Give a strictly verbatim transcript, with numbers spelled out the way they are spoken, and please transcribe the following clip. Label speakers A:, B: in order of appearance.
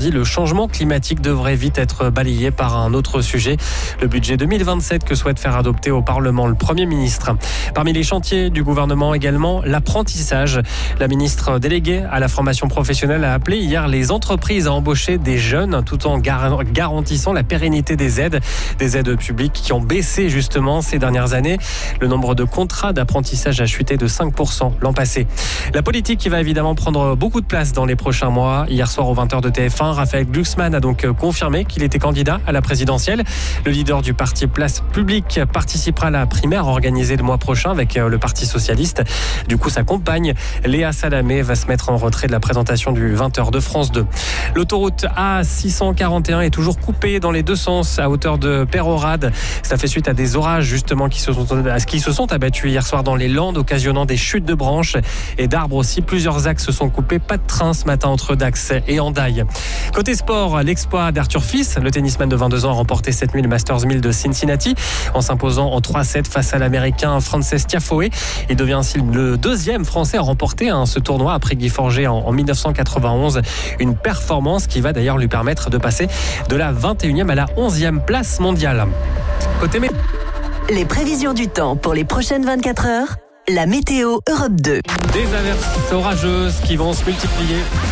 A: incendie. Le changement climatique devrait vite être balayé par un autre sujet, le budget deux mille vingt-sept que souhaite faire adopter au Parlement le Premier ministre. Parmi les chantiers du gouvernement également, l'apprentissage. La ministre déléguée à la formation professionnelle a appelé hier les entreprises à embaucher des jeunes tout en gar- garantissant la pérennité des aides, des aides publiques qui ont baissé justement ces dernières années. Le nombre de contrats d'apprentissage a chuté de cinq pour cent l'an passé. La politique qui va évidemment prendre beaucoup de place dans les prochains mois. Hier soir aux vingt heures de T F un, Raphaël Glucksmann a donc confirmé qu'il était candidat à la présidentielle. Le leader du parti Place Publique participera à la primaire organisée le mois prochain avec le Parti Socialiste. Du coup, sa compagne, Léa Salamé, va se mettre en retrait de la présentation du vingt heures de France deux. L'autoroute A six cent quarante et un est toujours coupée dans les deux sens à hauteur de Peyrehorade. Ça fait suite à des orages justement qui se sont, qui se sont abattus hier soir dans les Landes, occasionnant des chutes de branches et d'arbres aussi. Plusieurs axes se sont coupés. Pas de train ce matin entre Dax et Hendaye. Côté sport, l'exploit d'Arthur Fils. Le tennisman de vingt-deux ans a remporté cette nuit le Masters mille de Cincinnati en s'imposant en trois sept face à l'américain Frances Tiafoe. Il devient ainsi le deuxième français à remporter hein, ce tournoi après Guy Forget en, en dix-neuf cent quatre-vingt-onze. Une performance qui va d'ailleurs lui permettre de passer de la vingt et unième à la onzième place mondiale. Côté météo.
B: Les prévisions du temps pour les prochaines vingt-quatre heures, la météo Europe deux.
A: Des averses orageuses qui vont se multiplier.